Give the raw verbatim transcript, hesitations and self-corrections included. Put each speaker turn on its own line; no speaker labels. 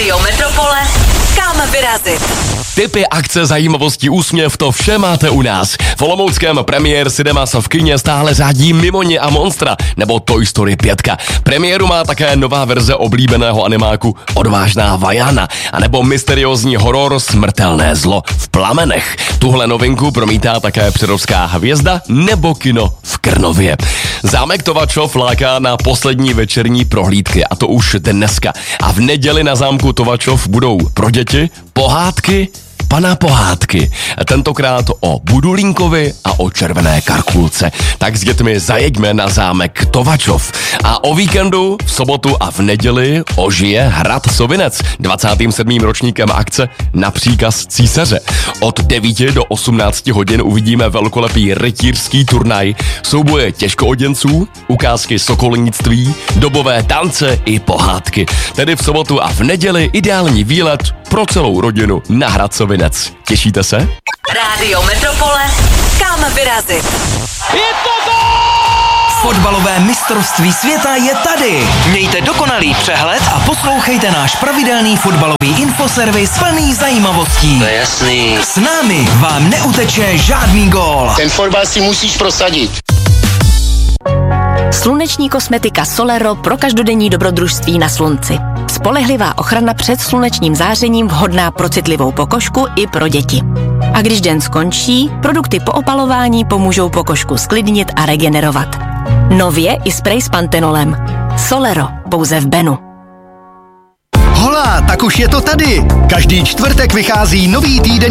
Rádio Metropole, kam vyrazit.
Tipy, akce, zajímavosti, úsměv, to vše máte u nás. V olomouckém premiér Cinemas v kině stále řádí Mimoni a Monstra, nebo Toy Story pět. Premiéru má také nová verze oblíbeného animáku Odvážná Vajana, anebo mysteriózní horor Smrtelné zlo v plamenech. Tuhle novinku promítá také Přerovská hvězda nebo kino v Krnově. Zámek Tovačov láká na poslední večerní prohlídky, a to už dneska. A v neděli na zámku Tovačov budou pro děti pohádky Pana pohádky. Tentokrát o Budulínkovi a o červené karkulce. Tak s dětmi zajeďme na zámek Tovačov. A o víkendu v sobotu a v neděli ožije hrad Sovinec dvacátým sedmým ročníkem akce Na příkaz císaře. Od devíti do osmnácti hodin uvidíme velkolepý rytířský turnaj, souboje těžkooděnců, ukázky sokolnictví, dobové tance i pohádky. Tedy v sobotu a v neděli ideální výlet pro celou rodinu na hrad Sovinec. Těšíte se?
Rádio Metropole, kam vyrazit.
Je to gól!
Fotbalové mistrovství světa je tady. Mějte dokonalý přehled a poslouchejte náš pravidelný fotbalový infoservis plný zajímavostí.
To je jasný.
S námi vám neuteče žádný gól.
Ten fotbal si musíš prosadit.
Sluneční kosmetika Solero pro každodenní dobrodružství na slunci. Spolehlivá ochrana před slunečním zářením vhodná pro citlivou pokožku i pro děti. A když den skončí, produkty po opalování pomůžou pokožku sklidnit a regenerovat. Nově i sprej s pantenolem. Solero, pouze v Benu.
Hola, tak už je to tady. Každý čtvrtek vychází nový týden